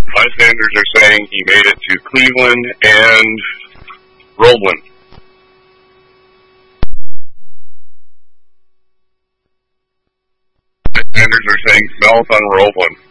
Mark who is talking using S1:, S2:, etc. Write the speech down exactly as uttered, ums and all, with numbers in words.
S1: Bystanders are saying he made it to Cleveland and Roland. Bystanders are saying south on Roland.